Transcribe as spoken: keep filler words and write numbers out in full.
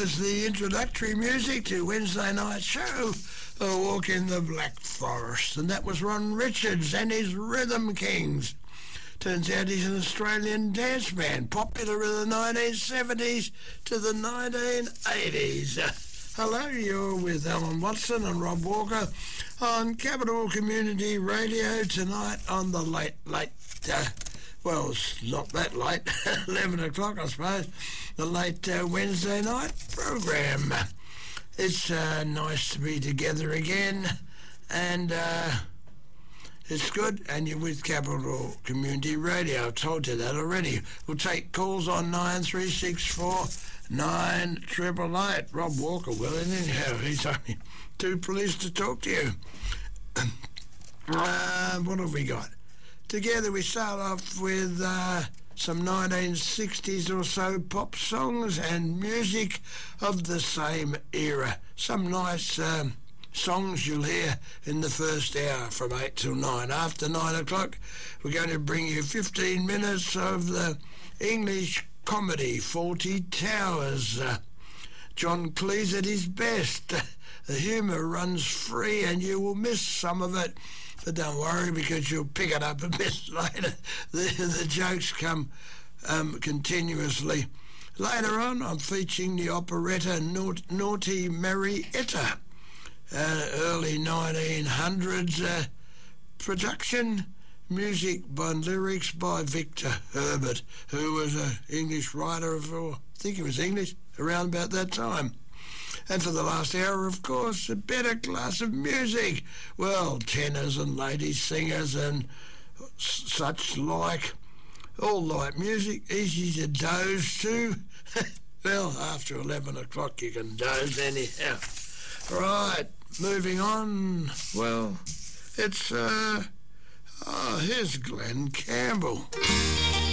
was the introductory music to Wednesday night show, A Walk in the Black Forest, and that was Ron Richards and his Rhythm Kings. Turns out he's an Australian dance band, popular in the nineteen seventies to the nineteen eighties. Uh, hello, you're with Alan Watson and Rob Walker on Capital Community Radio tonight on the late, late, uh, well, it's not that late, eleven o'clock I suppose, the late uh, Wednesday night program. It's uh, nice to be together again, and uh, it's good, and you're with Capital Community Radio. I've told you that already. We'll take calls on nine three six four nine eight eight eight. Rob Walker will, isn't he? He's only too pleased to talk to you. uh, what have we got? Together we start off with uh, some nineteen sixties or so pop songs and music of the same era. Some nice um, songs you'll hear in the first hour from eight till nine. After nine o'clock, we're going to bring you fifteen minutes of the English comedy Fawlty Towers. Uh, John Cleese at his best. The humour runs free and you will miss some of it. But don't worry, because you'll pick it up a bit later. The, the jokes come um, continuously. Later on, I'm featuring the operetta Naut- Naughty Marietta, uh, early nineteen hundreds uh, production, music by lyrics by Victor Herbert, who was an English writer of, or I think he was English, around about that time. And for the last hour, of course, a better class of music. Well, tenors and lady singers and such like. All light music, easy to doze to. Well, after eleven o'clock you can doze anyhow. Right, moving on. Well, it's, uh, oh, here's Glenn Campbell.